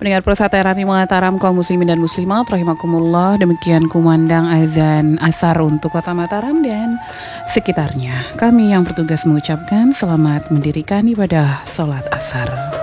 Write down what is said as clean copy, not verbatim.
Pendengar Persata Radio Mataram, kaum muslimin dan muslimat rahimakumullah, demikian kumandang azan asar untuk kota Mataram dan sekitarnya. Kami yang bertugas mengucapkan selamat mendirikan ibadah salat asar.